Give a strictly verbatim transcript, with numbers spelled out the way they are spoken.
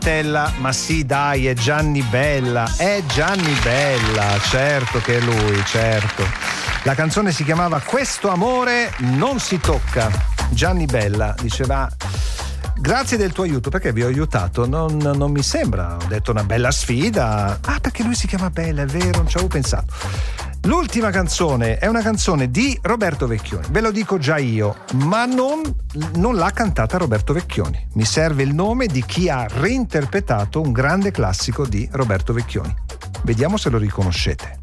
Tella, ma sì dai, è Gianni Bella, è Gianni Bella, certo che è lui, certo. La canzone si chiamava Questo amore non si tocca. Gianni Bella diceva: grazie del tuo aiuto, perché vi ho aiutato, non, non mi sembra, ho detto una bella sfida. Ah, perché lui si chiama Bella, è vero, non ci avevo pensato. L'ultima canzone è una canzone di Roberto Vecchioni, ve lo dico già io, ma non, non l'ha cantata Roberto Vecchioni. Mi serve il nome di chi ha reinterpretato un grande classico di Roberto Vecchioni. Vediamo se lo riconoscete.